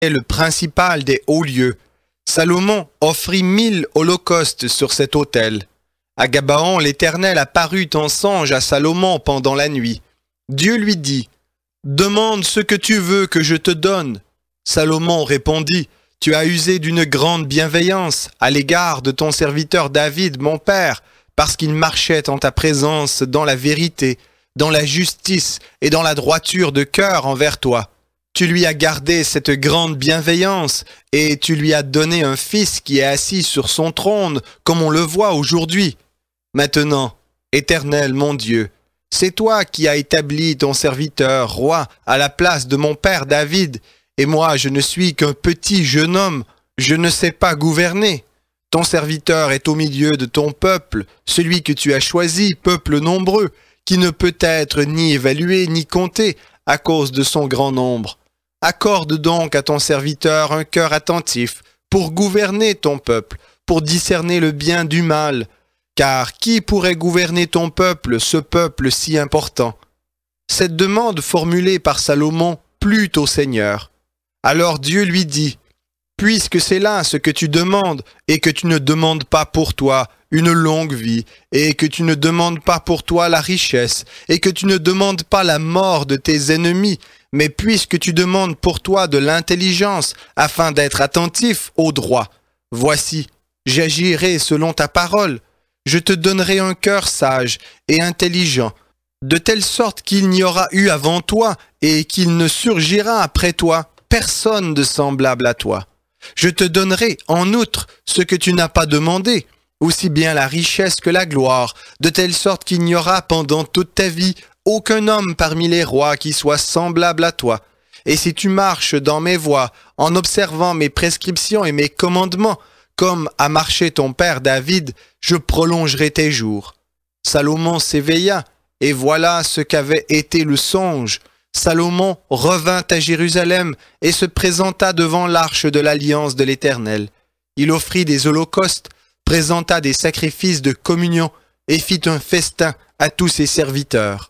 est le principal des hauts lieux. Salomon offrit 1000 holocaustes sur cet autel. À Gabaon, l'Éternel apparut en songe à Salomon pendant la nuit. Dieu lui dit, « Demande ce que tu veux que je te donne. » Salomon répondit, « Tu as usé d'une grande bienveillance à l'égard de ton serviteur David, mon père, parce qu'il marchait en ta présence dans la vérité, dans la justice et dans la droiture de cœur envers toi. Tu lui as gardé cette grande bienveillance et tu lui as donné un fils qui est assis sur son trône, comme on le voit aujourd'hui. Maintenant, Éternel mon Dieu, c'est toi qui as établi ton serviteur roi à la place de mon père David, et moi je ne suis qu'un petit jeune homme, je ne sais pas gouverner. Ton serviteur est au milieu de ton peuple, celui que tu as choisi, peuple nombreux, qui ne peut être ni évalué ni compté à cause de son grand nombre. Accorde donc à ton serviteur un cœur attentif pour gouverner ton peuple, pour discerner le bien du mal. Car qui pourrait gouverner ton peuple, ce peuple si important? Cette demande formulée par Salomon plut au Seigneur. Alors Dieu lui dit, « Puisque c'est là ce que tu demandes, et que tu ne demandes pas pour toi une longue vie, et que tu ne demandes pas pour toi la richesse, et que tu ne demandes pas la mort de tes ennemis, mais puisque tu demandes pour toi de l'intelligence, afin d'être attentif au droit, voici, j'agirai selon ta parole. Je te donnerai un cœur sage et intelligent, de telle sorte qu'il n'y aura eu avant toi, et qu'il ne surgira après toi personne de semblable à toi. Je te donnerai, en outre, ce que tu n'as pas demandé, aussi bien la richesse que la gloire, de telle sorte qu'il n'y aura pendant toute ta vie aucun homme parmi les rois qui soit semblable à toi. Et si tu marches dans mes voies, en observant mes prescriptions et mes commandements, comme a marché ton père David, je prolongerai tes jours. » Salomon s'éveilla, et voilà ce qu'avait été le songe. Salomon revint à Jérusalem et se présenta devant l'arche de l'alliance de l'Éternel. Il offrit des holocaustes, présenta des sacrifices de communion et fit un festin à tous ses serviteurs.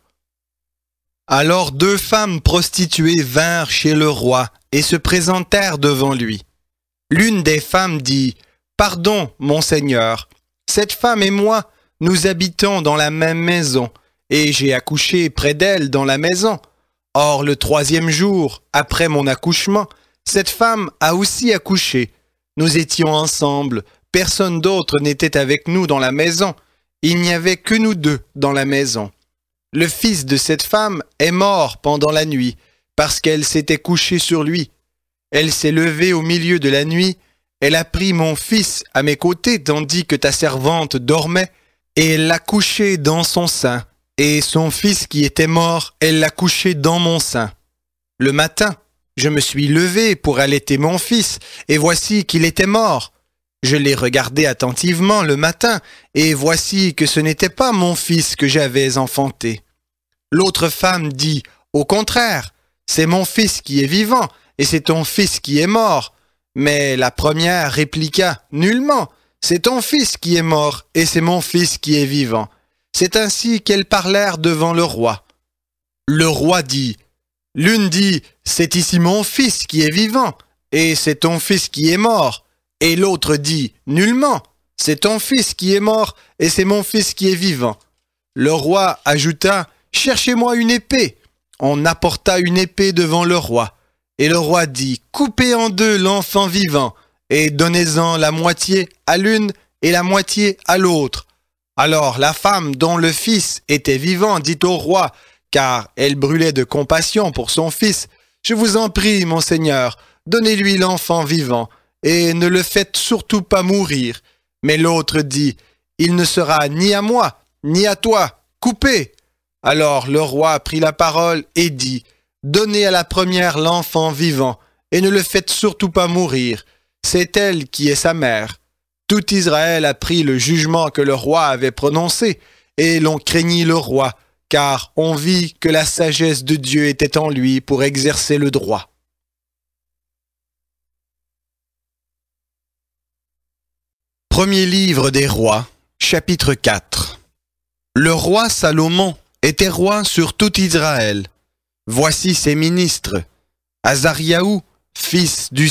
Alors 2 femmes prostituées vinrent chez le roi et se présentèrent devant lui. L'une des femmes dit, « Pardon, mon Seigneur, cette femme et moi, nous habitons dans la même maison, et j'ai accouché près d'elle dans la maison. Or, le 3e jour, après mon accouchement, cette femme a aussi accouché. Nous étions ensemble, personne d'autre n'était avec nous dans la maison. Il n'y avait que nous 2 dans la maison. Le fils de cette femme est mort pendant la nuit, parce qu'elle s'était couchée sur lui. Elle s'est levée au milieu de la nuit, elle a pris mon fils à mes côtés tandis que ta servante dormait, et elle l'a couché dans son sein. Et son fils qui était mort, elle l'a couché dans mon sein. Le matin, je me suis levé pour allaiter mon fils, et voici qu'il était mort. Je l'ai regardé attentivement le matin, et voici que ce n'était pas mon fils que j'avais enfanté. » L'autre femme dit, « Au contraire, c'est mon fils qui est vivant, et c'est ton fils qui est mort. » Mais la première répliqua, « Nullement, c'est ton fils qui est mort, et c'est mon fils qui est vivant. » C'est ainsi qu'elles parlèrent devant le roi. Le roi dit, « L'une dit, c'est ici mon fils qui est vivant, et c'est ton fils qui est mort. Et l'autre dit, nullement, c'est ton fils qui est mort, et c'est mon fils qui est vivant. » Le roi ajouta, « Cherchez-moi une épée. » On apporta une épée devant le roi. Et le roi dit, « Coupez en 2 l'enfant vivant, et donnez-en la moitié à l'une et la moitié à l'autre. » Alors la femme dont le fils était vivant dit au roi, car elle brûlait de compassion pour son fils, « Je vous en prie, mon Seigneur, donnez-lui l'enfant vivant, et ne le faites surtout pas mourir. » Mais l'autre dit, « Il ne sera ni à moi, ni à toi, coupez. » Alors le roi prit la parole et dit, « Donnez à la première l'enfant vivant, et ne le faites surtout pas mourir. C'est elle qui est sa mère. » Tout Israël apprit le jugement que le roi avait prononcé, et l'on craignit le roi, car on vit que la sagesse de Dieu était en lui pour exercer le droit. Premier livre des rois, chapitre 4. Le roi Salomon était roi sur tout Israël. Voici ses ministres: Azariahu, fils du